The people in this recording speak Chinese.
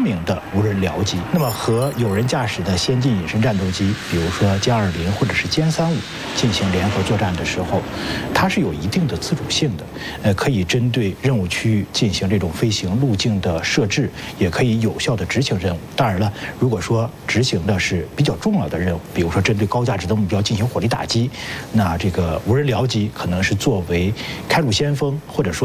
明的无人僚机。那么和有人驾驶的先进隐身战斗机，比如说歼20或者是歼35进行联合作战的时候，它是有一定的自主性的，可以针对任务区域进行这种飞行路径的设置，也可以有效的执行任务。当然了，如果说执行的是比较重要的任务，比如说针对高价值的目标进行火力打击，那这个无人僚机可能是作为开路先锋，或者说